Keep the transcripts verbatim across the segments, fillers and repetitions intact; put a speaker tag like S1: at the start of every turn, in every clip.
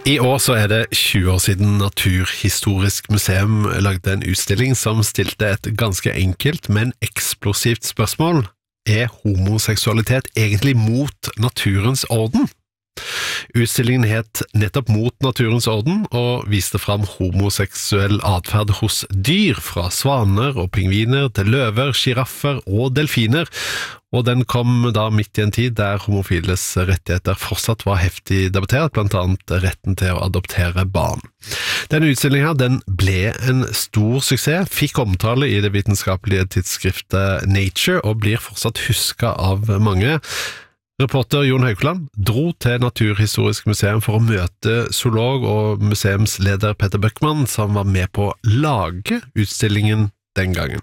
S1: I år så er det tjue år siden Naturhistorisk museum lagde en utstilling som stilte et ganske enkelt, men eksplosivt spørsmål. Er homoseksualitet egentlig mot naturens orden? Utstillingen het nettopp Mot naturens orden og viste fram homoseksuell adferd hos dyr, fra svaner og pingviner til løver, giraffer og delfiner, og den kom da midt i en tid der homofiles rettigheter fortsatt var heftig debattert, blant annet retten til å adoptere barn. Denne utstillingen her, den ble en stor suksess, fikk omtale i det vitenskapelige tidsskriftet Nature og blir fortsatt husket av mange. Reporter Jon Haukeland dro til Naturhistorisk museum for å møte zoolog og museumsleder Petter Bøckmann, som var med på å lage utstillingen den gangen.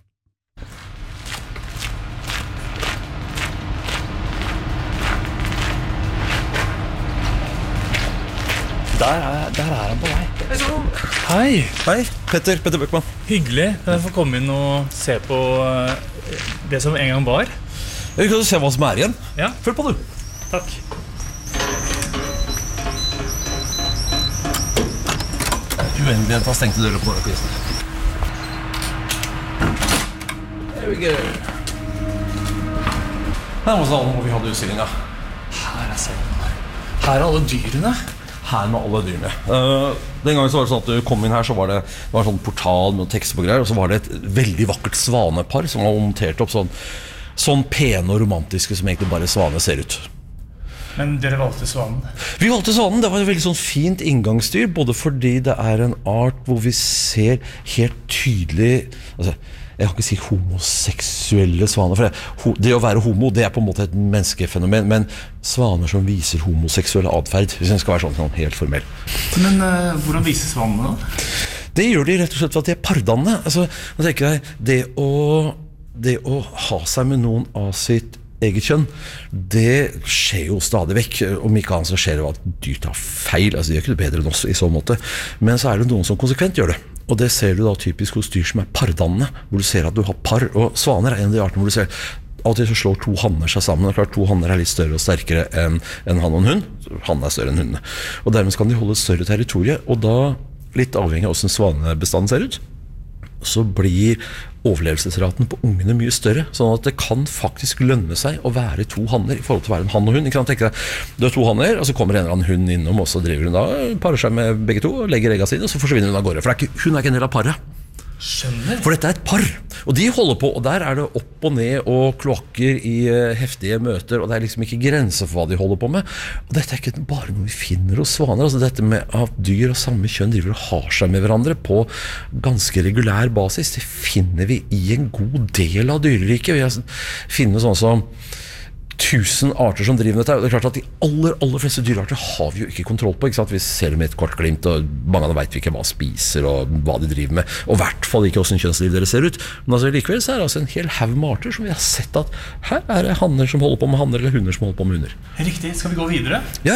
S2: Der er, der er han på vei. Hei.
S3: Hei, Petter, Petter Bøckmann.
S2: Hyggelig. Kan jeg få komme inn og se på det som en gang var?
S3: Vi kan se hva som er igjen.
S2: Ja.
S3: Følg på, du.
S2: Takk.
S3: Uendelig at han stengte døra på denne prisen. There we go. Her må vi må vi ha det utstillingen.
S2: Her er scenen. Her er alle dyrene.
S3: Her med alle dyrene. Uh, den gangen så var det sånn at du kom inn her, så var det, det var en sånn portal med tekster på greier, og så var det et veldig vakkert svanepar som var montert opp sånn, sånn pene og romantiske som egentlig bare svane ser ut.
S2: Men dere valgte svanen?
S3: Vi valgte svanen. Det var et veldig sånn fint inngangsdyr, både fordi det er en art hvor vi ser helt tydelig, altså, jeg kan ikke si homoseksuelle svaner, for det, det å være homo, det er på en måte et menneskefenomen, men svaner som viser homoseksuell adferd, hvis den skal være sånn, sånn helt formell.
S2: Men uh, hvordan viser svanene da?
S3: Det gjør de rett og slett for at de er pardannende. Altså, nå tenker jeg, det å, det å ha seg med noen av sitt eget kjønn, det skjer jo stadig vekk. Om ikke annet så skjer det jo at dyr tar feil, altså de gjør ikke det bedre enn oss i så måte, men så er det noen som konsekvent gjør det. Og det ser du da typisk hos dyr som er pardannende, hvor du ser at du har par, og svaner er en av de artene hvor du ser av og til så slår to hanner seg sammen. Det er klart, to hanner er litt større og sterkere enn en han og en hund. Hannen er større enn hundene. Og dermed kan de holde et større territorie, og da, litt avhengig av hvordan svanebestanden ser ut, så blir overlevelsesraten på ungene mye større, sånn at det kan faktisk lønne seg å være to hanner i forhold til å være en hann og hund. Ikke sant? Tenk deg, du har to hanner, og så kommer en eller annen hund innom, og så driver hun da, parer seg med begge to, og legger egga sine, og så forsvinner hun av gårde, for det er ikke, hun er ikke en del av paret.
S2: Skjønner.
S3: For dette er et par, og de holder på, og der er det opp og ned og kloakker i heftige møter, og det er liksom ikke grenser for hva de holder på med. Og dette er ikke bare noe vi finner hos svaner, altså dette med at dyr av samme kjønn driver og har seg med hverandre på ganske regulær basis, det finner vi i en god del av dyreriket. Vi har finnet sånn som tusen arter som driver med dette. Det er klart at de aller, aller fleste dyrearter har vi jo ikke kontroll på, ikke sant? Vi ser dem med et kort glimt, og mange av dem vet vi ikke hva de spiser og hva de driver med, og i hvert fall ikke hvordan kjønnsliv dere ser ut. Men altså likevel så er det altså en hel haug med arter som vi har sett at her er det hanner som holder på med hanner, eller hunder som holder på med hunder.
S2: Riktig, skal vi gå videre?
S3: Ja,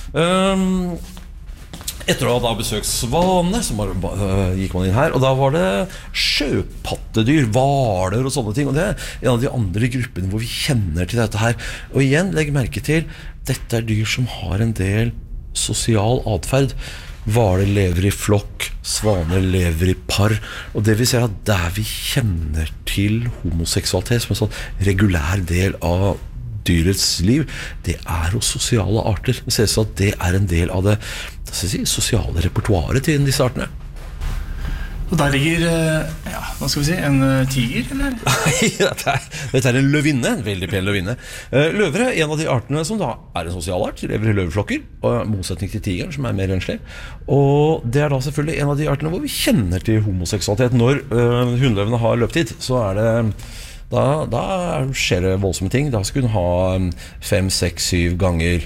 S3: um, etter å ha da besøkt svane, så bare, uh, gikk man inn her, og da var det sjøpattedyr, hvaler og sånne ting, og det er en av de andre gruppene hvor vi kjenner til dette her. Og igjen, legg merke til, dette er dyr som har en del sosial adferd. Hvaler lever i flokk, svaner lever i par, og det vil si at der vi kjenner til homoseksualitet som en sånn regulær del av dyrets liv, det er hos sosiale arter. Det ser ut som at det er en del av det si, sosiale repertoaret til disse artene.
S2: Og der ligger, ja, hva skal vi si, en tiger, eller?
S3: dette, er, dette er en løvinne, en veldig pen løvinne. Løvere er en av de artene som da er en sosial art, lever i løveflokker, og motsetning til tigeren, som er mer renslig. Og det er da selvfølgelig en av de artene hvor vi kjenner til homoseksualitet. Når uh, hundløvene har løptid, så er det Da, da skjer det voldsomme ting. Da skal hun ha fem, seks, syv ganger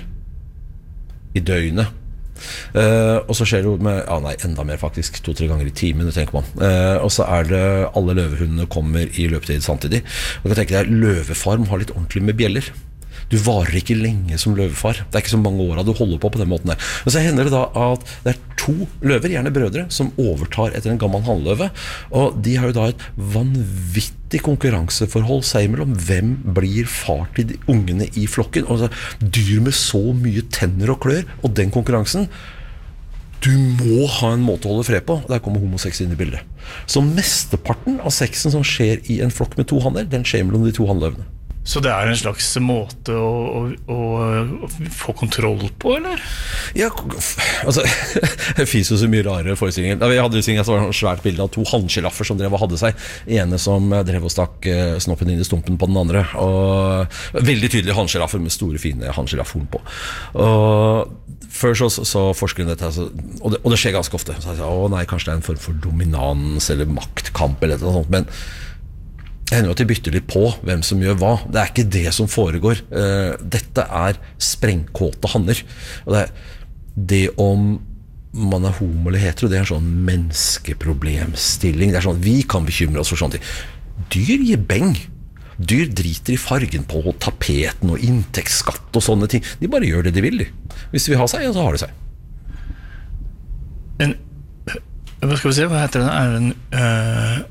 S3: i døgnet. Uh, og så skjer det jo med, ja nei, enda mer faktisk, to-tre ganger i timen, det tenker man. Uh, og så er det alle løvehundene kommer i løpetid samtidig. Og jeg tenker deg, løvefarm har litt ordentlig med bjeller. Du varer ikke lenge som løvefar. Det er ikke så mange åra du holder på på den måten der. Og så hender det da at det er to løver, gjerne brødre, som overtar etter en gammel hannløve. Og de har jo da et vanvittig konkurranseforhold seg imellom. Hvem blir far til de ungene i flokken? Og så dyr med så mye tenner og klør, og den konkurransen, du må ha en måte å holde fred på. Der kommer homosex inn i bildet. Så mesteparten av sexen som skjer i en flokk med to hanner, den skjer mellom de to hannløvene.
S2: Så det er en slags måte å, å, å, å få kontroll på, eller?
S3: Ja, altså det finnes jo så mye rare forestillinger. Vi hadde jo et svært bilde av to hannsjiraffer som drev og hadde seg. Ene som drev og stakk snoppen inn i stumpen på den andre. Og veldig tydelige hannsjiraffer med store, fine hannsjiraffhorn på. Og før så, så forsker hun dette, altså, og, det, og det skjer ganske ofte. Så jeg sa, å nei, kanskje det er en form for dominans eller maktkamp eller noe sånt, men det hender jo at de bytter litt på hvem som gjør hva. Det er ikke det som foregår. Dette er sprengkåte hanner. Og det, er, det om man er homo eller hetero, det er en sånn menneskeproblemstilling. Det er sånn, vi kan bekymre oss for sånne ting. Dyr gir beng. Dyr driter i fargen på tapeten og inntektsskatt og sånne ting. De bare gjør det de vil. De. Hvis de vil ha seg, ja, så har de seg.
S2: En, hva skal vi si, hva heter den? Er den... Øh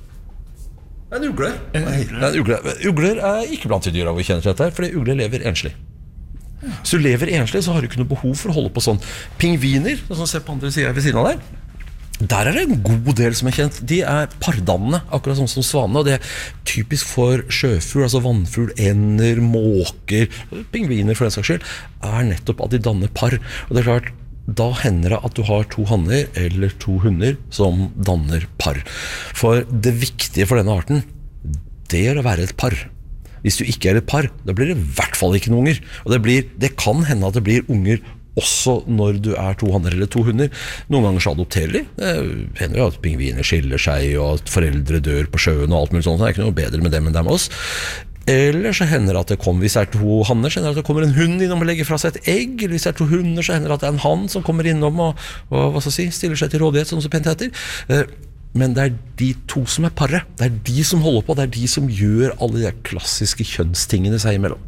S3: En ugle. En ugle. En ugle. Ugler er ikke blant de dyra vi kjenner til dette, fordi ugler lever enslig. Hvis du lever enslig, så har du ikke noe behov for å holde på sånn. Pingviner, som ser på andre siden ved siden av der, der er det en god del som er kjent. De er pardannende, akkurat sånn som svanene, og det er typisk for sjøfugl, altså vannfugl, ender, måker, pingviner for den saks skyld, er nettopp at de danner par. Og det er klart, da hender det at du har to hanner eller to hunder som danner par. For det viktige for denne arten, det er å være et par. Hvis du ikke er et par, da blir det i hvert fall ikke noen unger. Og det, blir, det kan hende at det blir unger også når du er to hanner eller to hunder. Noen ganger så adopterer de. Det hender jo at pingviner skiller seg, og at foreldre dør på sjøen og alt mulig sånt. Det er ikke noe bedre med dem enn det med oss. Eller så hender det at det kommer, hvis det er to hanner, så hender det at det kommer en hund innom og legger fra seg et egg. Eller hvis det er to hunder, så hender det at det er en hann som kommer innom og, og hva skal jeg si, stiller seg til rådighet, som så pent heter. Men det er de to som er paret. Det er de som holder på, det er de som gjør alle de klassiske kjønnstingene seg imellom.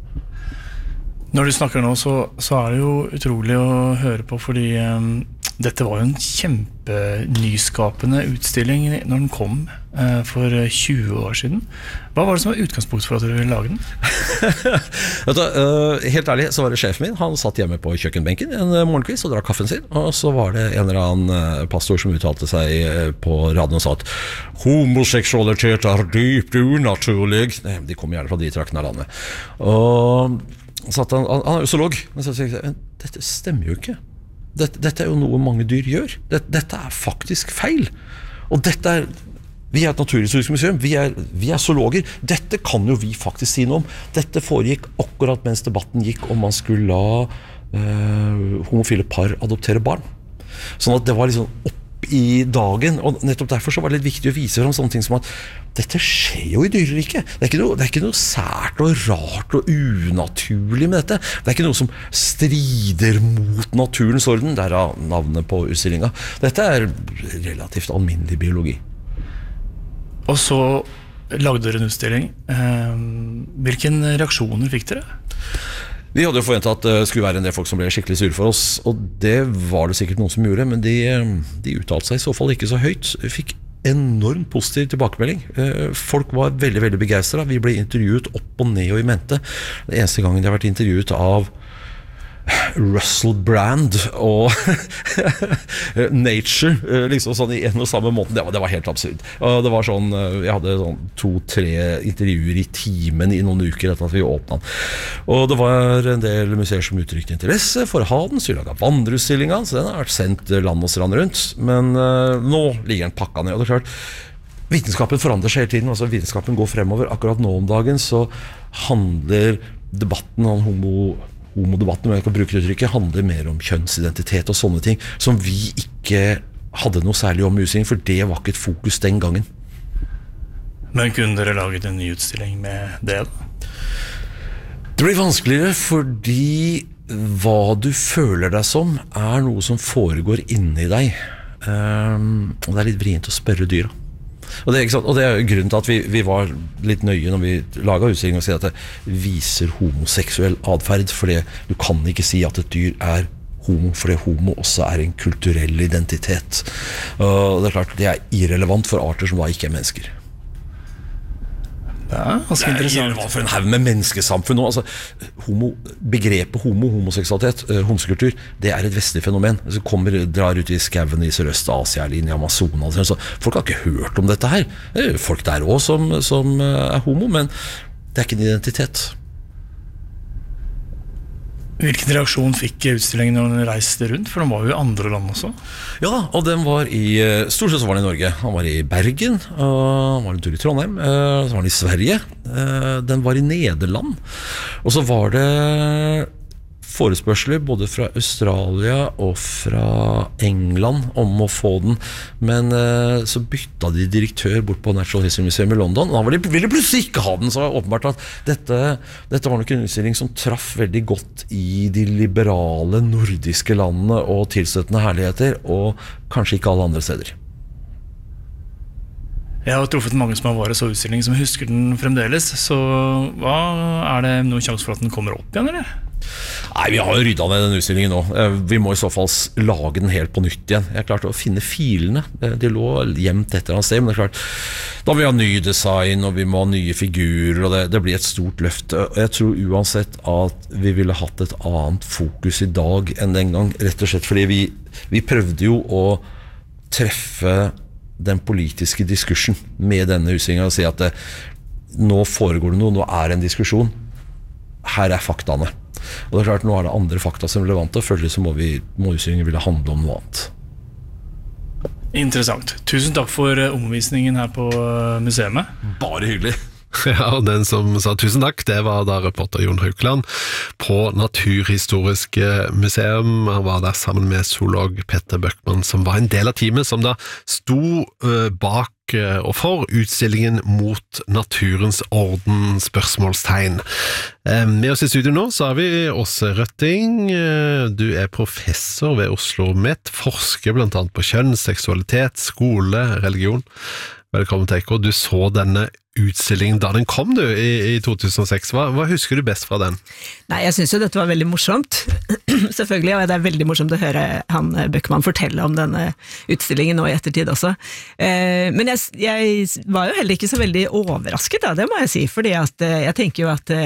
S2: Når du snakker nå, så, så er det jo utrolig å høre på, fordi um, dette var jo en kjempenyskapende utstilling når den kom uh, for tjue år siden. Hva var det som var utgangspunkt for at du ville lage den?
S3: Vet du, uh, helt ærlig så var det sjefen min. Han satt hjemme på kjøkkenbenken en morgenkvist og drakk kaffen sin, og så var det en eller annen pastor som uttalte seg på radioen og sa at homoseksualitet er dypt unaturlig. Nei, de kom gjerne fra de traktene av landet. Og satt han, han, han er jo zoolog, men så tenkte jeg, dette stemmer jo ikke. Dette, dette er jo noe mange dyr gjør. Dette, dette er faktisk feil. Og dette er, vi er et naturhistorisk museum, vi er, vi er zoologer. Dette kan jo vi faktisk si noe om. Dette foregikk akkurat mens debatten gikk om man skulle la øh, homofile par adoptere barn. Sånn at det var liksom opp i dagen, og nettopp derfor så var det litt viktig å vise frem sånne ting som at dette skjer jo i dyreriket. Det er ikke noe, det er ikke noe sært og rart og unaturlig med dette. Det er ikke noe som strider mot naturens orden. Der er navnet på utstillinga. Dette er relativt alminnelig biologi.
S2: Og så lagde dere en utstilling. Hvilken reaksjoner fikk dere?
S3: Vi hadde jo forventet at det skulle være en del folk som ble skikkelig sure for oss, og det var det sikkert noen som gjorde, men de, de uttalte seg i så fall ikke så høyt. Vi fikk enormt positiv tilbakemelding. Folk var veldig, veldig begeistret. Vi ble intervjuet opp og ned og i mente. Det eneste gangen de har vært intervjuet av Russell Brand og Nature liksom sånn i en og samme måte. Det var, det var helt absurd. Og det var sånn, jeg hadde sånn to-tre intervjuer i timen i noen uker etter at vi åpnet den. Og det var en del museer som uttrykte interesse for å ha den, så vi laget vandreutstillingen, så den har vært sendt land og strand rundt. Men uh, nå ligger den pakka ned, og det er klart, vitenskapen forandrer seg hele tiden, altså vitenskapen går fremover. Akkurat nå om dagen så handler debatten om homo homodebatten, om jeg kan bruke det uttrykket, handler mer om kjønnsidentitet og sånne ting, som vi ikke hadde noe særlig om i utstillingen, for det var ikke et fokus den gangen.
S2: Men kunne dere laget en ny utstilling med det?
S3: Det blir vanskeligere, fordi hva du føler deg som er noe som foregår inni deg. Um, og det er litt vrient å spørre dyra. Og det, og det er grunnen til at vi, vi var litt nøye når vi laget utstillingen og sier at det viser homoseksuell adferd, fordi du kan ikke si at et dyr er homo, fordi homo også er en kulturell identitet. Og det er klart, det er irrelevant for arter som da ikke er mennesker.
S2: Det er ganske interessant.
S3: Hva for en haug med menneskesamfunn nå, altså, homo, begrepet homo, homoseksualitet, uh, homsekultur, det er et vestlig fenomen. Så kommer, drar ut i skaven i Sørøst-Asia eller inn i Amazonas, så folk har ikke hørt om dette her. Det er folk der også som, som uh, er homo, men det er ikke en identitet.
S2: Hvilken reaksjon fikk utstillingen når den reiste rundt? For den var jo i andre land også.
S3: Ja da, og den var i, stort sett så var den i Norge. Han var i Bergen, og han var en tur i Trondheim, så var den i Sverige, den var i Nederland. Og så var det forespørsler både fra Australia og fra England om å få den, men eh, så bytta de direktør bort på Natural History Museum i London, og han ville plutselig ikke ha den. Så var det åpenbart at dette, dette var nok en utstilling som traff veldig godt i de liberale nordiske landene og tilstøtende herligheter, og kanskje ikke alle andre steder.
S2: Jeg har truffet mange som har vært så utstilling som husker den fremdeles, så hva, er det noen sjanse for at den kommer opp igjen, eller?
S3: Nei, vi har jo ryddet ned den utstillingen nå. Vi må i så fall lage den helt på nytt igjen. Jeg klarte å finne filene. De lå gjemt et eller annet sted, men det er klart, da vil vi ha ny design, og vi må ha nye figurer, og det, det blir et stort løft. Jeg tror uansett at vi ville hatt et annet fokus i dag enn den gang, rett og slett fordi vi, vi prøvde jo å treffe den politiske diskursen med denne utstillingen og si at det, nå foregår det noe, nå er det en diskusjon. Her er faktaene. Og det er klart, nå er det andre fakta som er relevante, og følgelig så må vi, må utstillingen ville handle om noe annet.
S2: Interessant. Tusen takk for omvisningen her på museet.
S3: Bare hyggelig.
S1: Ja, og den som sa tusen takk, det var da reporter Jon Haukeland på Naturhistorisk museum. Han var der sammen med zoolog Petter Bøckmann, som var en del av teamet som da sto bak og for utstillingen Mot naturens orden, spørsmålstegn. Med oss i studio nå så har vi Åse Røtting. Du er professor ved OsloMet, forsker blant annet på kjønn, seksualitet, skole, religion. Velkommen til Ekko. Du så denne utstillingen da den kom du i, i to tusen og seks. Hva, hva husker du best fra den?
S4: Nei, jeg synes jo dette var veldig morsomt. Selvfølgelig, og det er veldig morsomt å høre han Bøckmann fortelle om denne utstillingen nå i ettertid også. Eh, men jeg, jeg var jo heller ikke så veldig overrasket da, det må jeg si, fordi at eh, jeg tenker jo at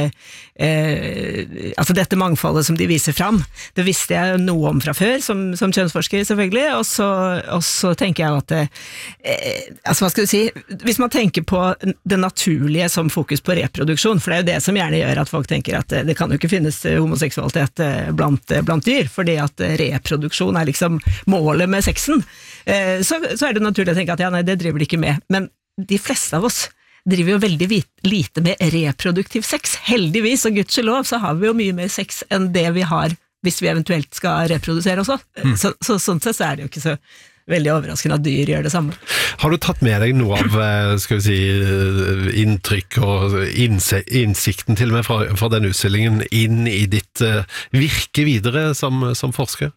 S4: eh, altså dette mangfoldet som de viser fram, det visste jeg noe om fra før, som, som kjønnsforsker selvfølgelig, og så, og så tenker jeg at eh, altså hva skal du si, hvis man tenker på det naturlige som fokus på reproduksjon, for det er jo det som gjerne gjør at folk tenker at det kan jo ikke finnes homoseksualitet blant, blant dyr, fordi at reproduksjon er liksom målet med sexen, så, så er det naturlig å tenke at ja, nei, det driver de ikke med, men de fleste av oss driver jo veldig lite med reproduktiv sex. Heldigvis, og gudskjelov, så har vi jo mye mer sex enn det vi har hvis vi eventuelt skal reprodusere også. Mm. Så, så sånn sett så er det jo ikke så veldig overraskende at dyr gjør det samme. Har du tatt med deg noe av skal vi si, inntrykk og innsikten til og med fra, fra den utstillingen inn i ditt uh, virke videre som, som forsker?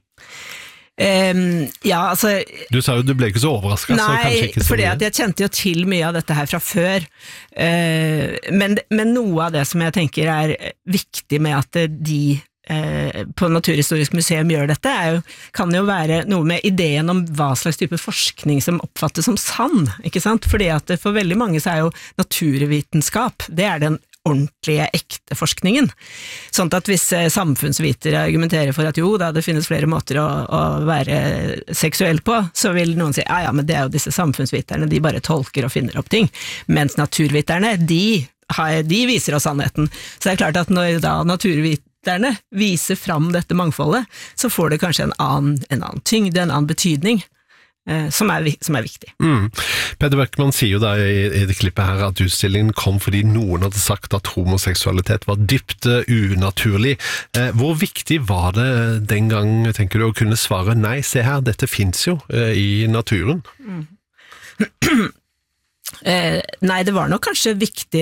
S4: Um, ja, altså Du sa jo du ble ikke så overrasket. Nei, så kanskje ikke så fordi at jeg kjente jo til mye av dette her fra før, uh, men, men noe av det som jeg tenker er viktig med at de på Naturhistorisk museum gjør dette, er jo, kan jo være noe med ideen om hva slags type forskning som oppfattes som sann, ikke sant? Fordi at for veldig mange så er jo naturvitenskap, det er den ordentlige, ekte forskningen. Sånn at hvis samfunnsvitere argumenterer for at jo, da det finnes flere måter å, å være seksuell på, så vil noen si, ja ja, men det er jo disse samfunnsviterne, de bare tolker og finner opp ting, mens naturviterne, de, de viser oss sannheten. Så det er klart at når da naturviterne viser fram dette mangfoldet, så får det kanskje en annen, en annen tyngde, en annen betydning, eh, som, er, som er viktig. Mm. Petter Bøckmann sier jo da i, i det klippet her at utstillingen kom fordi noen hadde sagt at homoseksualitet var dypt uh, unaturlig. Eh, hvor viktig var det den gang, tenker du, å kunne svare nei, se her, dette finnes jo uh, i naturen? Mm. eh, nei, det var nok kanskje viktigere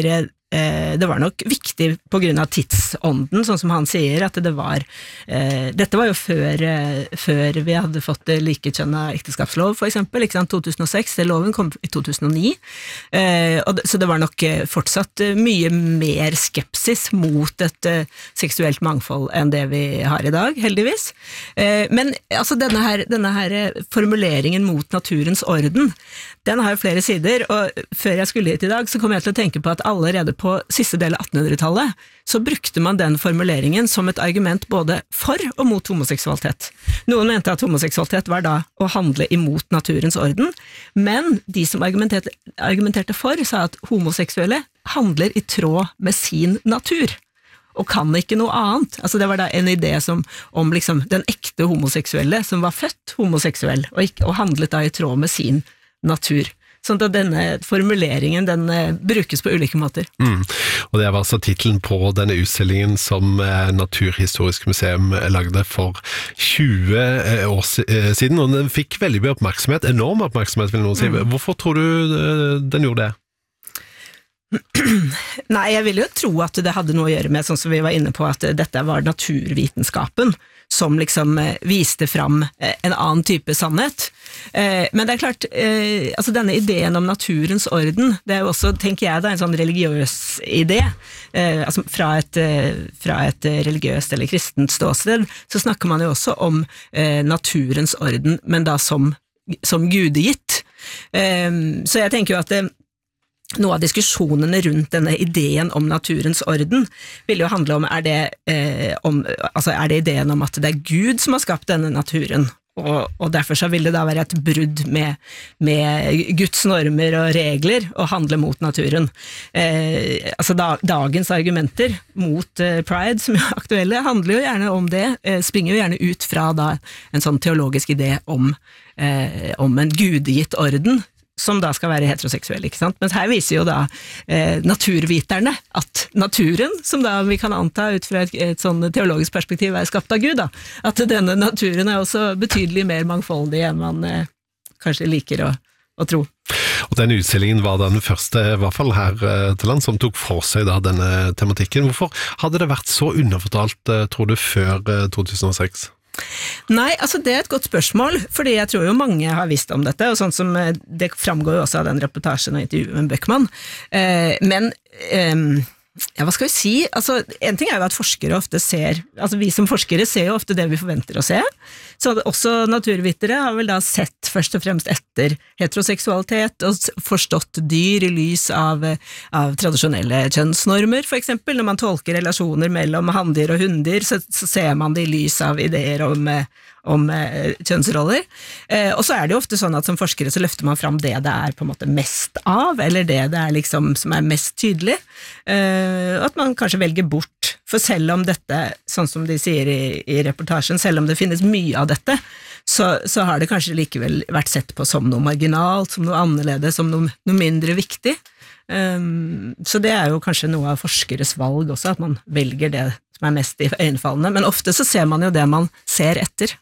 S4: eh, det var nok viktig på grunn av tidsånden, sånn som han sier, at det var, eh, dette var jo før, eh, før vi hadde fått likekjønnet ekteskapslov, for eksempel, ikke sant, to tusen og seks, loven kom i to tusen og ni, eh, og det, så det var nok fortsatt mye mer skepsis mot et eh, seksuelt mangfold enn det vi har i dag, heldigvis. Eh, men altså denne her, denne her formuleringen mot naturens orden, den har jo flere sider, og før jeg skulle hit i dag, så kom jeg til å tenke på at allerede på siste del av attenhundretallet, så brukte man den formuleringen som et argument både for og mot homoseksualitet. Noen mente at homoseksualitet var da å handle imot naturens orden, men de som argumenterte, argumenterte for, sa at homoseksuelle handler i tråd med sin natur, og kan ikke noe annet. Altså det var da en idé som, om liksom den ekte homoseksuelle, som var født homoseksuell, og, ikke, og handlet da i tråd med sin natur. Sånn at denne formuleringen, den uh, brukes på ulike måter.
S1: Mm. Og det var altså titelen på denne utstillingen som uh, Naturhistorisk museum lagde for tjue år siden, og den fikk veldig mye oppmerksomhet, enorm oppmerksomhet vil noen si. Mm. Hvorfor tror du uh, den gjorde det?
S4: Nei, jeg vil jo tro at det hadde noe å gjøre med, sånn som vi var inne på, at dette var naturvitenskapen som liksom viste fram en annen type sannhet. Men det er klart, altså denne ideen om naturens orden, det er jo også, tenker jeg, det er en sånn religiøs idé. Altså fra et, fra et religiøst eller kristent ståsted, så snakker man jo også om naturens orden, men da som, som gudegitt. Så jeg tenker jo at det noe av diskusjonene rundt denne ideen om naturens orden vil jo handle om, er det, eh, om, altså er det ideen om at det er Gud som har skapt denne naturen, og, og derfor så vil det da være et brudd med, med Guds normer og regler å handle mot naturen. Eh, altså da, dagens argumenter mot eh, Pride, som er aktuelle, handler jo gjerne om det, eh, springer jo gjerne ut fra da en sånn teologisk idé om, eh, om en gudegitt orden, som da skal være heteroseksuell, ikke sant? Men her viser jo da eh, naturviterne at naturen, som da vi kan anta ut fra et, et sånn teologisk perspektiv er skapt av Gud, da, at denne naturen er også betydelig mer mangfoldig enn man eh, kanskje liker å, å tro.
S1: Og denne utstillingen var den første, i hvert fall her til land, som tok for seg da denne tematikken. Hvorfor hadde det vært så underfortalt, tror du, før to tusen og seks?
S4: Nei, altså det er et godt spørsmål, fordi jeg tror jo mange har visst om dette, og sånn som det framgår jo også av den reportasjen og intervjuet med Bøckmann. Eh, men eh, ja, hva skal vi si? Altså, en ting er jo at forskere ofte ser, altså vi som forskere ser jo ofte det vi forventer å se, så også naturvitere har vel da sett først og fremst etter heteroseksualitet og forstått dyr i lys av, av tradisjonelle kjønnsnormer, for eksempel. Når man tolker relasjoner mellom hanndyr og hunndyr, så, så ser man det i lys av ideer om om eh, kjønnsroller, eh, og så er det jo ofte sånn at som forskere så løfter man fram det det er på en måte mest av, eller det det er liksom som er mest tydelig, eh, at man kanskje velger bort, for selv om dette, sånn som de sier i, i reportasjen, selv om det finnes mye av dette, så, så har det kanskje likevel vært sett på som noe marginalt, som noe annerledes, som noe, noe mindre viktig. Um, så det er jo kanskje noe av forskeres valg også, at man velger det som er mest iøynefallende, men ofte så ser man jo det man ser etter.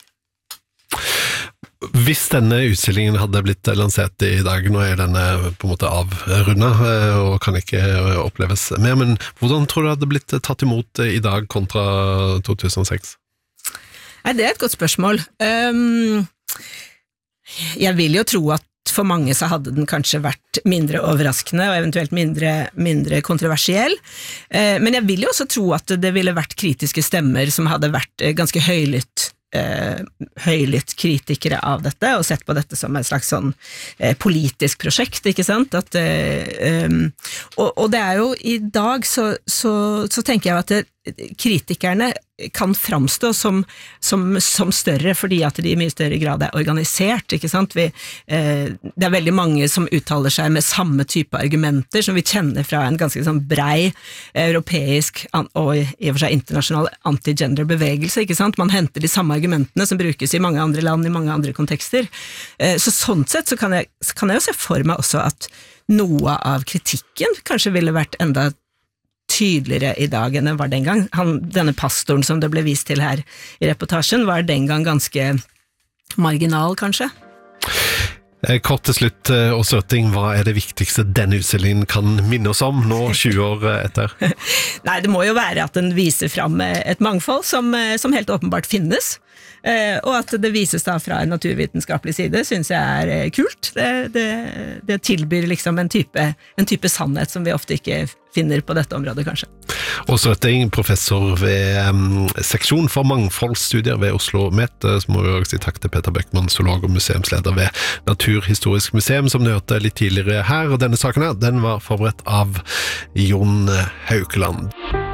S1: Hvis denne utstillingen hadde blitt lansert i dag, nå er denne på en måte avrundet og kan ikke oppleves mer, men hvordan tror du det hadde blitt tatt imot i dag kontra to tusen og seks?
S4: Nei, det er et godt spørsmål. Um, jeg vil jo tro at for mange så hadde den kanskje vært mindre overraskende og eventuelt mindre, mindre kontroversiell, uh, men jeg vil jo også tro at det ville vært kritiske stemmer som hadde vært ganske høylytt Uh, høylytt kritikere av dette, og sett på dette som et slags sånn uh, politisk prosjekt, ikke sant? At, uh, um, og, og det er jo i dag så, så, så tenker jeg at det, kritikerne kan framstå som, som, som større, fordi at de i mye større grad er organisert, ikke sant? Vi, uh, det er veldig mange som uttaler seg med samme type argumenter, som vi kjenner fra en ganske sånn brei europeisk og i og for seg internasjonal anti-gender bevegelse, ikke sant? Man henter de samme argumentene som brukes i mange andre land, i mange andre kontekster. Så sånn sett så kan jeg, så kan jeg jo se for meg også at noe av kritikken kanskje ville vært enda tydeligere i dag enn det var den gang. Han, denne pastoren som det ble vist til her i reportasjen, var den gang ganske marginal, kanskje.
S1: Kort til slutt, Åse Røtting, hva er det viktigste denne utstillingen kan minne oss om nå, tjue år etter?
S4: Nei, det må jo være at den viser fram et mangfold som, som helt åpenbart finnes, og at det vises da fra en naturvitenskapelig side, synes jeg er kult. Det, det, det tilbyr liksom en type, en type sannhet som vi ofte ikke finner på dette området, kanskje.
S1: Åse Røtting, professor ved um, seksjon for mangfoldsstudier ved Oslo Met, så må vi også si takk til Peter Bøckmann, zoolog og museumsleder ved Naturhistorisk museum, som hørte litt tidligere her, og denne saken her, den var forberedt av Jon Haukeland.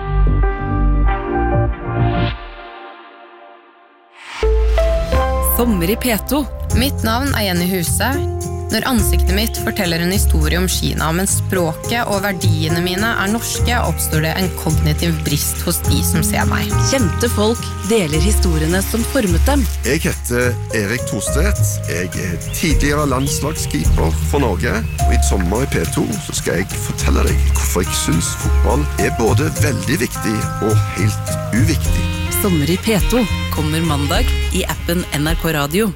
S5: Sommer i P to.
S6: Mitt navn er Jenny Huse. Når ansiktet mitt forteller en historie om Kina, men språket og verdiene mine er norske, oppstår det en kognitiv brist hos de som ser meg.
S5: Kjente folk deler historiene som formet dem.
S7: Jeg heter Erik Torstedt. Jeg er tidligere landslagskeeper for Norge. Og i sommer i P to så skal jeg fortelle deg hvorfor jeg synes fotball er både veldig viktig og helt uviktig.
S5: Sommer i P to kommer mandag i appen N R K Radio.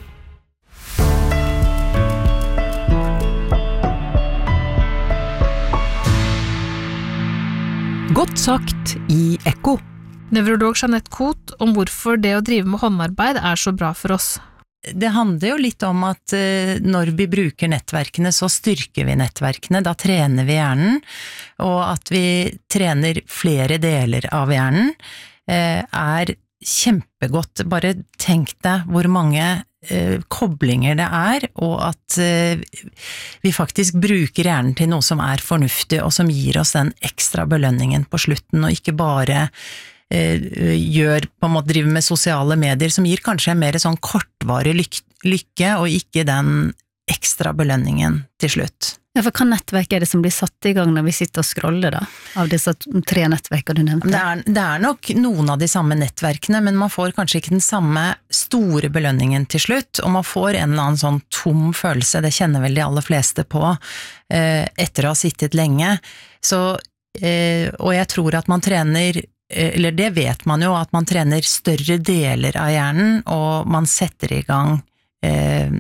S8: Godt sagt i Ekko.
S9: Nevrolog Jeanette Koht om hvorfor det å drive med håndarbeid er så bra for oss.
S10: Det handler jo litt om at når vi bruker nettverkene, så styrker vi nettverkene, da trener vi hjernen, og at vi trener flere deler av hjernen er kjempegodt. Bare tenk deg hvor mange eh, koblinger det er, og at eh, vi faktisk bruker hjernen til noe som er fornuftig, og som gir oss den ekstra belønningen på slutten, og ikke bare eh, gjør, på en måte driver med sosiale medier, som gir kanskje en mer sånn kortvarig lyk lykke, og ikke den ekstra belønningen til slutt.
S11: Ja, for hva nettverk er det som blir satt i gang når vi sitter og scroller da, av disse tre nettverkene du nevnte?
S10: Det er, det er nok noen av de samme nettverkene, men man får kanskje ikke den samme store belønningen til slutt, og man får en eller annen sånn tom følelse, det kjenner vel de aller fleste på, eh, etter å ha sittet lenge. Så, eh, og jeg tror at man trener, eller det vet man jo, at man trener større deler av hjernen, og man setter i gang eh,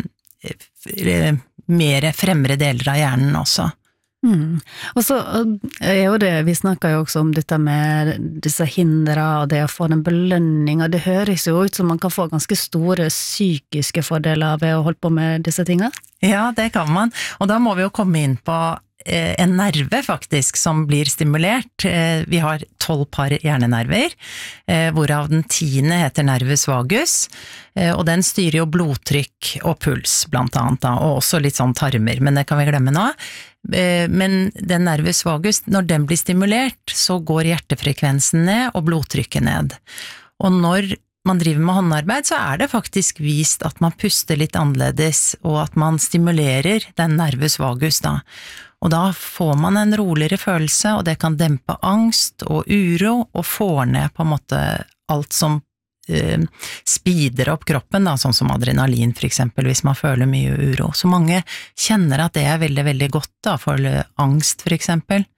S10: mer fremre deler av hjernen også.
S11: Mm. Og så er jo det, vi snakker jo også om dette med disse hindre og det å få den belønningen, det høres jo ut som man kan få ganske store psykiske fordeler ved å holde på med disse tingene.
S10: Ja, det kan man, og da må vi jo komme inn på en nerve faktisk som blir stimulert. Vi har tolv par hjernenerver, hvorav den tiende heter nervus vagus, og den styrer jo blodtrykk og puls blant annet da, og også litt sånn tarmer, men det kan vi glemme nå. Men den nervus vagus, når den blir stimulert, så går hjertefrekvensen ned og blodtrykket ned. Og når man driver med håndarbeid, så er det faktisk vist at man puster litt annerledes, og at man stimulerer den nervus vagus da. Og da får man en roligere følelse, og det kan dempe angst og uro, og får ned på en måte alt som eh, speeder opp kroppen, da, sånn som adrenalin for eksempel, hvis man føler mye uro. Så mange kjenner at det er veldig, veldig godt da, for angst for eksempel.